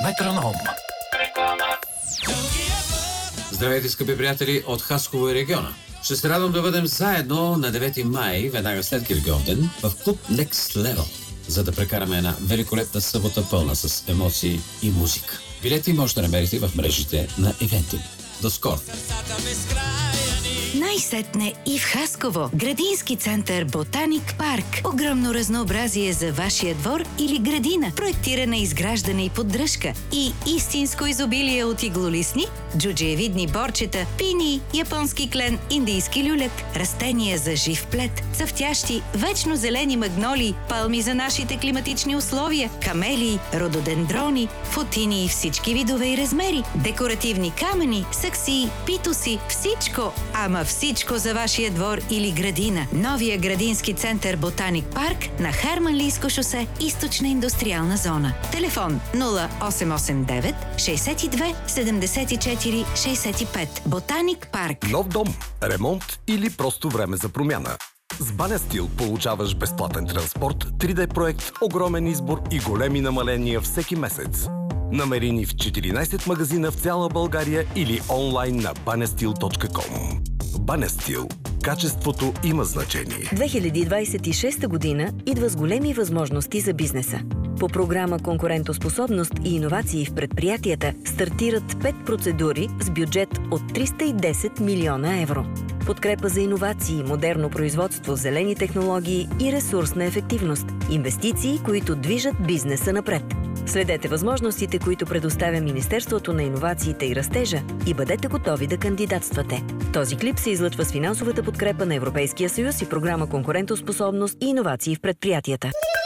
Метроном. Здравейте, скъпи приятели от Хасково и региона. Ще се радвам да бъдем заедно на 9 май, веднага след Гергьовден, в клуб Next Level, за да прекараме една великолепна събота пълна с емоции и музика. Билети може да намерите в мрежите на Eventim. До скоро! Най-сетне и в Хасково. Градински център Ботаник парк. Огромно разнообразие за вашия двор или градина. Проектиране, изграждане и поддръжка. И истинско изобилие от иглолистни, джуджиевидни борчета, пини, японски клен, индийски люлет, растения за жив плет, цъфтящи, вечно зелени магнолии, палми за нашите климатични условия, камелии, рододендрони, футини и всички видове и размери, декоративни камъни, саксии, питоси, всичко, ама всичко за вашия двор или градина. Новия градински център Ботаник парк на Харманлийско шосе, източна индустриална зона. Телефон 0889 62 74 65. Ботаник парк. Нов дом, ремонт или просто време за промяна. С Банестил получаваш безплатен транспорт, 3D проект, огромен избор и големи намаления всеки месец. Намери ни в 14 магазина в цяла България или онлайн на banestil.com. Банестил. Качеството има значение. 2026 година идва с големи възможности за бизнеса. По програма Конкурентоспособност и иновации в предприятията стартират 5 процедури с бюджет от 310 милиона евро. Подкрепа за иновации, модерно производство, зелени технологии и ресурсна ефективност. Инвестиции, които движат бизнеса напред. Следете възможностите, които предоставя Министерството на иновациите и растежа и бъдете готови да кандидатствате. Този клип се излъчва с финансовата подкрепа на Европейския съюз и програма Конкурентоспособност и иновации в предприятията.